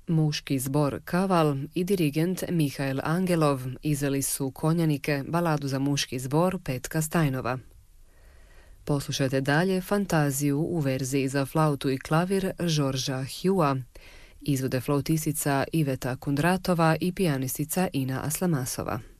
Muški zbor Kaval i dirigent Mihael Angelov izveli su Konjanike, baladu za muški zbor Petka Stajnova. Poslušajte dalje Fantaziju u verziji za flautu i klavir Žorža Hjua. Izvode flautistica Iveta Kundratova i pijanistica Ina Aslamasova.